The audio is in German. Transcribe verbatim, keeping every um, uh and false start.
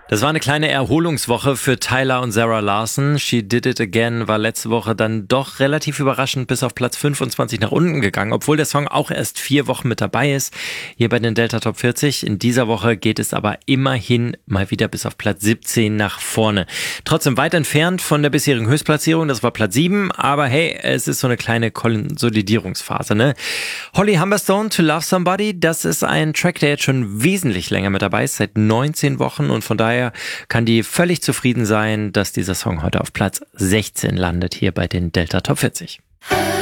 Das war eine kleine Erholungswoche für Tyler und Zara Larsson. She Did It Again war letzte Woche dann doch relativ überraschend bis auf Platz fünfundzwanzig nach unten gegangen, obwohl der Song auch erst vier Wochen mit dabei ist, hier bei den Delta Top vierzig. In dieser Woche geht es aber immerhin mal wieder bis auf Platz siebzehn nach vorne. Trotzdem weit entfernt von der bisherigen Höchstplatzierung, das war Platz sieben, aber hey, es ist so eine kleine Konsolidierungsphase, ne? Holly Humberstone, To Love Somebody, das ist ein Track, der jetzt schon wesentlich länger mit dabei ist, seit neunzehn Wochen, und von daher kann die völlig zufrieden sein, dass dieser Song heute auf Platz sechzehn landet hier bei den Delta Top vierzig.